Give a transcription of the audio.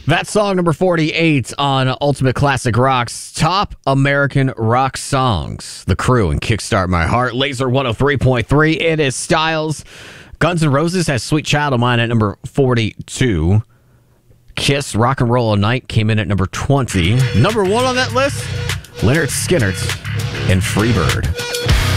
That song, number 48 on Ultimate Classic Rock's Top American Rock Songs. The Crew and Kickstart My Heart. Laser 103.3. It is Styles. Guns N' Roses has Sweet Child of Mine at number 42. Kiss, Rock and Roll All Night came in at number 20. Number 1 on that list, Lynyrd Skynyrd and Freebird.